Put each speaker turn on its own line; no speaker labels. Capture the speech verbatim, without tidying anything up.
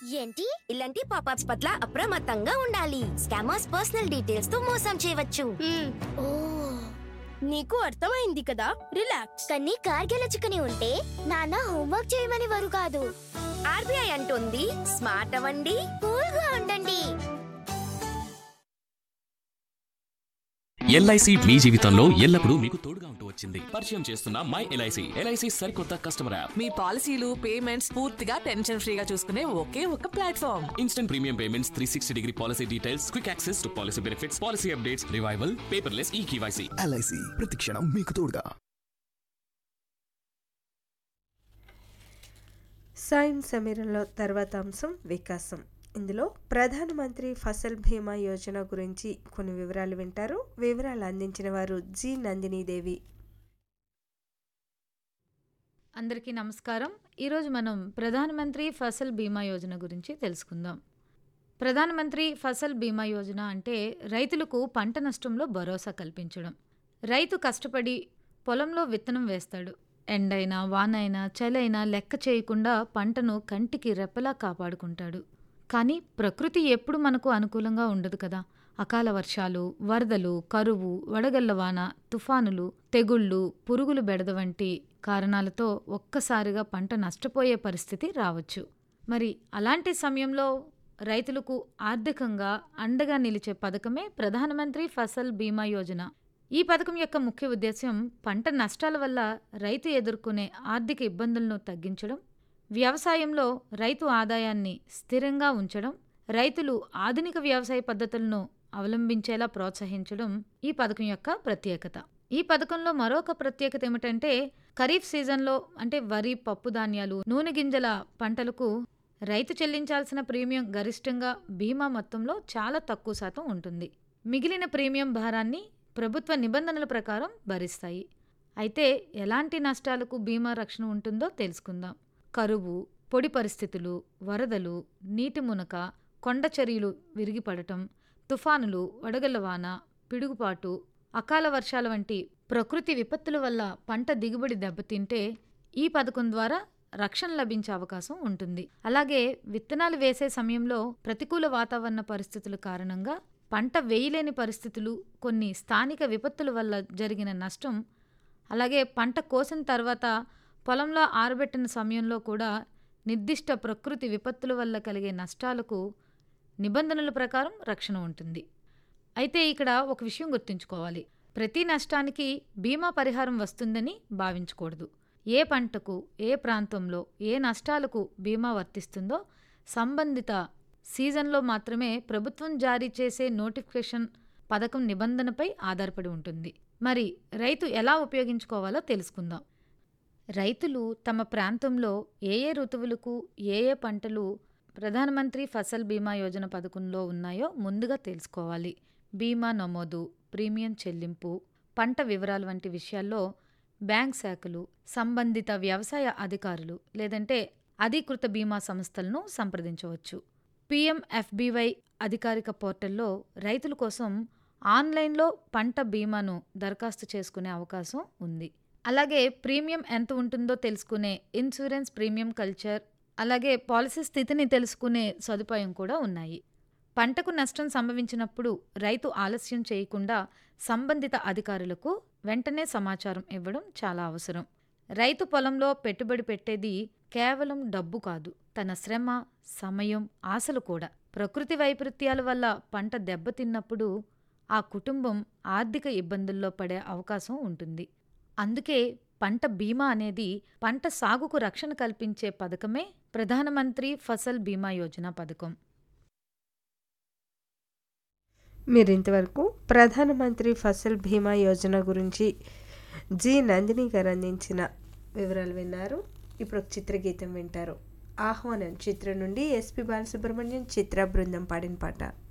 ఏంటి? ఇలాంటి పాపాప్స్ పట్ల అప్రమత్తంగా ఉండాలి. స్కామర్స్ పర్సనల్ డీటెయిల్స్ తో మోసం చేయవచ్చు.
ఓ, నీకు అర్థమైంది కదా, రిలాక్స్.
కానీ కార్గెలచుకుని ఉంటే నాన్న హోంవర్క్ చేయమని వారు కాదు.
ఆర్బీఐ అంటుంది స్మార్ట్ అవ్వండి,
కూల్ గా ఉండండి.
ఎల్ఐసి మీ జీవితంలో ఎల్లప్పుడూ మీకు తోడుగా ఉంటూ వచ్చింది. పరిచయం చేస్తున్న మై ఎల్ఐసి. ఎల్ఐసి సరికొత్త కస్టమర్ యాప్.
మీ పాలసీలు పేమెంట్స్ పూర్తిగా టెన్షన్ ఫ్రీగా చూసుకునే ఒకే ఒక platform.
Instant premium payments, three sixty degree policy details, quick access to policy benefits, policy updates, revival, paperless ఈ కేవైసీ.
ఎల్ఐసి ప్రతి క్షణం మీకు తోడుగా.
సాయం సమీరంలో తర్వాత అంశం వికాసం. ఇందులో ప్రధానమంత్రి ఫసల్ బీమా యోజన గురించి కొన్ని వివరాలు వింటారు. వివరాలు అందించిన వారు జి నందినీదేవి.
అందరికీ నమస్కారం. ఈరోజు మనం ప్రధానమంత్రి ఫసల్ బీమా యోజన గురించి తెలుసుకుందాం. ప్రధానమంత్రి ఫసల్ బీమా యోజన అంటే రైతులకు పంట నష్టంలో భరోసా కల్పించడం. రైతు కష్టపడి పొలంలో విత్తనం వేస్తాడు. ఎండైనా వానైనా చలైనా లెక్క చేయకుండా పంటను కంటికి రెప్పలా కాపాడుకుంటాడు. కానీ ప్రకృతి ఎప్పుడు మనకు అనుకూలంగా ఉండదు కదా. అకాల వర్షాలు, వరదలు, కరువు, వడగళ్ల వాన, తుఫానులు, తెగుళ్ళు, పురుగులు బెడద వంటి కారణాలతో ఒక్కసారిగా పంట నష్టపోయే పరిస్థితి రావచ్చు. మరి అలాంటి సమయంలో రైతులకు ఆర్థికంగా అండగా నిలిచే పథకమే ప్రధానమంత్రి ఫసల్ బీమా యోజన. ఈ పథకం యొక్క ముఖ్య ఉద్దేశం పంట నష్టాల వల్ల రైతు ఎదుర్కొనే ఆర్థిక ఇబ్బందులను తగ్గించడం, వ్యవసాయంలో రైతు ఆదాయాన్ని స్థిరంగా ఉంచడం, రైతులు ఆధునిక వ్యవసాయ పద్ధతులను అవలంబించేలా ప్రోత్సహించడం ఈ పథకం యొక్క ప్రత్యేకత. ఈ పథకంలో మరొక ప్రత్యేకత ఏమిటంటే ఖరీఫ్ సీజన్లో అంటే వరి, పప్పు ధాన్యాలు, నూనె గింజల పంటలకు రైతు చెల్లించాల్సిన ప్రీమియం గరిష్టంగా బీమా మొత్తంలో చాలా తక్కువ శాతం ఉంటుంది. మిగిలిన ప్రీమియం భారాన్ని ప్రభుత్వ నిబంధనల ప్రకారం భరిస్తాయి. అయితే ఎలాంటి నష్టాలకు బీమా రక్షణ ఉంటుందో తెలుసుకుందాం. కరువు, పొడి పరిస్థితులు, వరదలు, నీటి మునక, కొండ చర్యలు విరిగిపడటం, తుఫానులు, వడగళ్ల వాన, పిడుగుపాటు, అకాల వర్షాల వంటి ప్రకృతి విపత్తుల వల్ల పంట దిగుబడి దెబ్బతింటే ఈ పథకం ద్వారా రక్షణ లభించే అవకాశం ఉంటుంది. అలాగే విత్తనాలు వేసే సమయంలో ప్రతికూల వాతావరణ పరిస్థితుల కారణంగా పంట వేయలేని పరిస్థితులు, కొన్ని స్థానిక విపత్తుల వల్ల జరిగిన నష్టం, అలాగే పంట కోసిన తర్వాత పొలంలో ఆరబెట్టిన సమయంలో కూడా నిర్దిష్ట ప్రకృతి విపత్తుల వల్ల కలిగే నష్టాలకు నిబంధనల ప్రకారం రక్షణ ఉంటుంది. అయితే ఇక్కడ ఒక విషయం గుర్తుంచుకోవాలి. ప్రతి నష్టానికి బీమా పరిహారం వస్తుందని భావించకూడదు. ఏ పంటకు, ఏ ప్రాంతంలో, ఏ నష్టాలకు బీమా వర్తిస్తుందో సంబంధిత సీజన్లో మాత్రమే ప్రభుత్వం జారీ చేసే నోటిఫికేషన్ పథకం నిబంధనపై ఆధారపడి ఉంటుంది. మరి రైతు ఎలా ఉపయోగించుకోవాలో తెలుసుకుందాం. రైతులు తమ ప్రాంతంలో ఏ ఏ ఋతువులకు ఏ ఏ పంటలు ప్రధానమంత్రి ఫసల్ బీమా యోజన పథకంలో ఉన్నాయో ముందుగా తెలుసుకోవాలి. బీమా నమోదు, ప్రీమియం చెల్లింపు, పంట వివరాలు వంటి విషయాల్లో బ్యాంక్ శాఖలు, సంబంధిత వ్యవసాయ అధికారులు లేదంటే అధీకృత బీమా సంస్థలను సంప్రదించవచ్చు. పీఎంఎఫ్బీవై అధికారిక పోర్టల్లో రైతుల కోసం ఆన్లైన్లో పంట బీమాను దరఖాస్తు చేసుకునే అవకాశం ఉంది. అలాగే ప్రీమియం ఎంత ఉంటుందో తెలుసుకునే ఇన్సూరెన్స్ ప్రీమియం కల్చర్, అలాగే పాలసీ స్థితిని తెలుసుకునే సదుపాయం కూడా ఉన్నాయి. పంటకు నష్టం సంభవించినప్పుడు రైతు ఆలస్యం చేయకుండా సంబంధిత అధికారులకు వెంటనే సమాచారం ఇవ్వడం చాలా అవసరం. రైతు పొలంలో పెట్టుబడి పెట్టేది కేవలం డబ్బు కాదు, తన శ్రమ, సమయం, ఆశలు కూడా. ప్రకృతి వైపరీత్యాల వల్ల పంట దెబ్బతిన్నప్పుడు ఆ కుటుంబం ఆర్థిక ఇబ్బందుల్లో పడే అవకాశం ఉంటుంది. అందుకే పంట బీమా అనేది పంట సాగుకు రక్షణ కల్పించే పథకమే ప్రధానమంత్రి ఫసల్ బీమా యోజన పథకం.
మీరు ఇంతవరకు ప్రధానమంత్రి ఫసల్ బీమా యోజన గురించి జి నందిని గారు అందించిన వివరాలు విన్నారు. ఇప్పుడు ఒక చిత్రగీతం వింటారు. ఆహ్వానం చిత్రం నుండి ఎస్పి బాలసుబ్రహ్మణ్యం, చిత్ర బృందం పాడిన పాట.